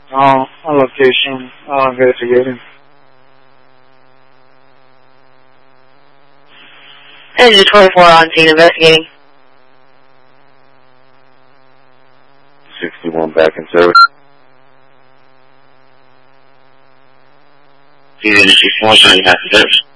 On location, investigating. Engine 24 on scene investigating. 61 back in service. Engine 64 on service.